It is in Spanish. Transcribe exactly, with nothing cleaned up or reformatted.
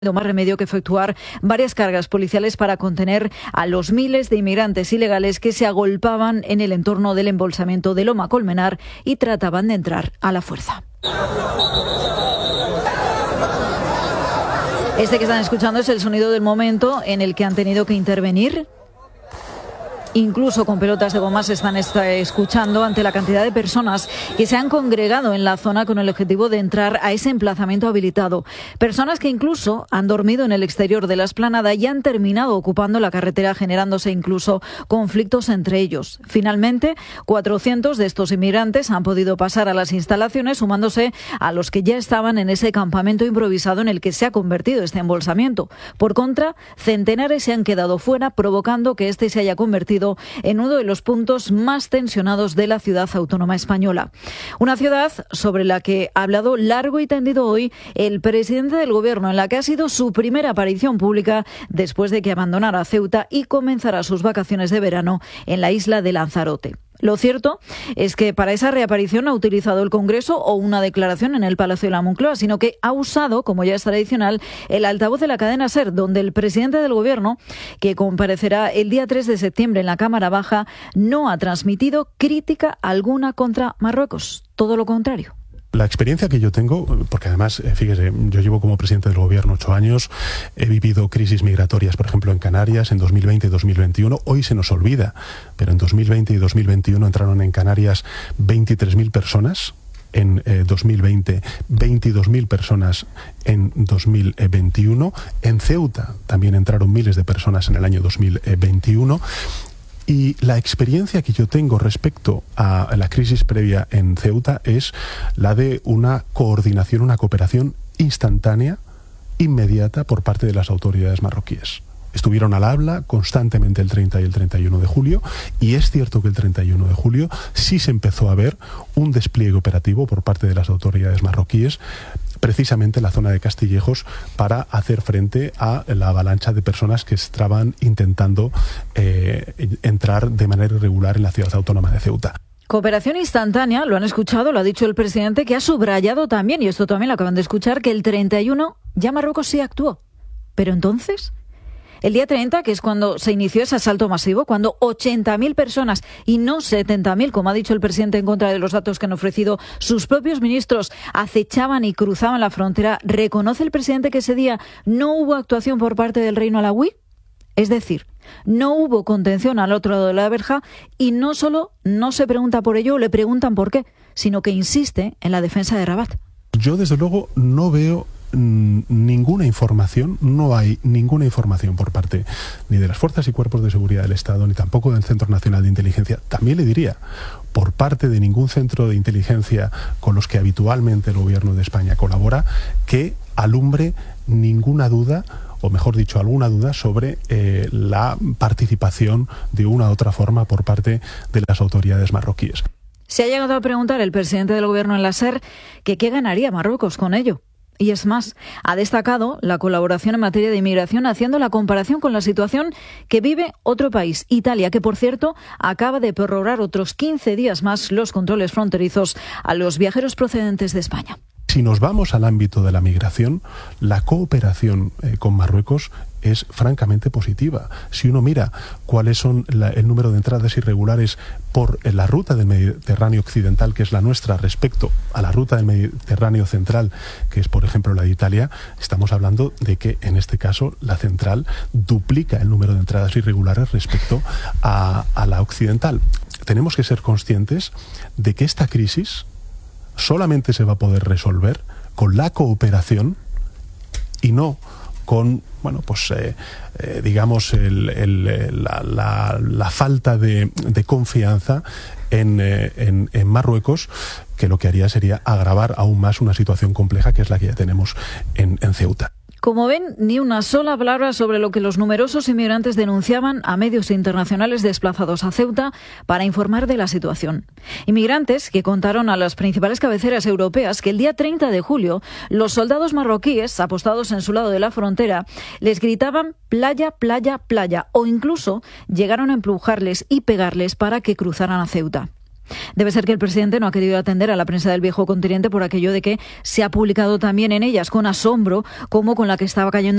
No más remedio que efectuar varias cargas policiales para contener a los miles de inmigrantes ilegales que se agolpaban en el entorno del embolsamiento de Loma Colmenar y trataban de entrar a la fuerza. Este que están escuchando es el sonido del momento en el que han tenido que intervenir. Incluso con pelotas de goma se están escuchando ante la cantidad de personas que se han congregado en la zona con el objetivo de entrar a ese emplazamiento habilitado. Personas que incluso han dormido en el exterior de la explanada y han terminado ocupando la carretera, generándose incluso conflictos entre ellos. Finalmente, cuatrocientos de estos inmigrantes han podido pasar a las instalaciones, sumándose a los que ya estaban en ese campamento improvisado en el que se ha convertido este embolsamiento. Por contra, centenares se han quedado fuera, provocando que este se haya convertido en uno de los puntos más tensionados de la ciudad autónoma española. Una ciudad sobre la que ha hablado largo y tendido hoy el presidente del Gobierno, en la que ha sido su primera aparición pública después de que abandonara Ceuta y comenzara sus vacaciones de verano en la isla de Lanzarote. Lo cierto es que para esa reaparición ha utilizado el Congreso o una declaración en el Palacio de la Moncloa, sino que ha usado, como ya es tradicional, el altavoz de la cadena SER, donde el presidente del Gobierno, que comparecerá el día tres de septiembre en la Cámara Baja, no ha transmitido crítica alguna contra Marruecos. Todo lo contrario. La experiencia que yo tengo, porque además, fíjese, yo llevo como presidente del Gobierno ocho años, he vivido crisis migratorias, por ejemplo, en Canarias en dos mil veinte y dos mil veintiuno, hoy se nos olvida, pero en dos mil veinte y dos mil veintiuno entraron en Canarias veintitrés mil personas, en eh, dos mil veinte veintidós mil personas en dos mil veintiuno, en Ceuta también entraron miles de personas en el año dos mil veintiuno. Y la experiencia que yo tengo respecto a la crisis previa en Ceuta es la de una coordinación, una cooperación instantánea, inmediata por parte de las autoridades marroquíes. Estuvieron al habla constantemente el treinta y el treinta y uno de julio, y es cierto que el treinta y uno de julio sí se empezó a ver un despliegue operativo por parte de las autoridades marroquíes, precisamente en la zona de Castillejos, para hacer frente a la avalancha de personas que estaban intentando eh, entrar de manera irregular en la ciudad autónoma de Ceuta. Cooperación instantánea, lo han escuchado, lo ha dicho el presidente, que ha subrayado también, y esto también lo acaban de escuchar, que el treinta y uno ya Marruecos sí actuó. Pero entonces, el día treinta, que es cuando se inició ese asalto masivo, cuando ochenta mil personas y no setenta mil, como ha dicho el presidente en contra de los datos que han ofrecido sus propios ministros, acechaban y cruzaban la frontera, ¿reconoce el presidente que ese día no hubo actuación por parte del Reino alauí? Es decir, no hubo contención al otro lado de la verja, y no solo no se pregunta por ello o le preguntan por qué, sino que insiste en la defensa de Rabat. Yo, desde luego, no veo ninguna información, no hay ninguna información por parte ni de las fuerzas y cuerpos de seguridad del Estado, ni tampoco del Centro Nacional de Inteligencia, también le diría, por parte de ningún centro de inteligencia con los que habitualmente el Gobierno de España colabora, que alumbre ninguna duda, o mejor dicho, alguna duda sobre eh, la participación de una u otra forma por parte de las autoridades marroquíes. Se ha llegado a preguntar el presidente del Gobierno en la SER que qué ganaría Marruecos con ello. Y es más, ha destacado la colaboración en materia de inmigración, haciendo la comparación con la situación que vive otro país, Italia, que por cierto acaba de prorrogar otros quince días más los controles fronterizos a los viajeros procedentes de España. Si nos vamos al ámbito de la migración, la cooperación eh, con Marruecos es francamente positiva. Si uno mira cuáles son la, el número de entradas irregulares por eh, la ruta del Mediterráneo occidental, que es la nuestra, respecto a la ruta del Mediterráneo central, que es, por ejemplo, la de Italia, estamos hablando de que, en este caso, la central duplica el número de entradas irregulares respecto a, a la occidental. Tenemos que ser conscientes de que esta crisis solamente se va a poder resolver con la cooperación y no con, bueno, pues eh, eh, digamos, el, el, la, la, la falta de, de confianza en, eh, en, en Marruecos, que lo que haría sería agravar aún más una situación compleja que es la que ya tenemos en, en Ceuta. Como ven, ni una sola palabra sobre lo que los numerosos inmigrantes denunciaban a medios internacionales desplazados a Ceuta para informar de la situación. Inmigrantes que contaron a las principales cabeceras europeas que el día treinta de julio los soldados marroquíes, apostados en su lado de la frontera, les gritaban playa, playa, playa, o incluso llegaron a empujarles y pegarles para que cruzaran a Ceuta. Debe ser que el presidente no ha querido atender a la prensa del viejo continente por aquello de que se ha publicado también en ellas con asombro cómo con la que estaba cayendo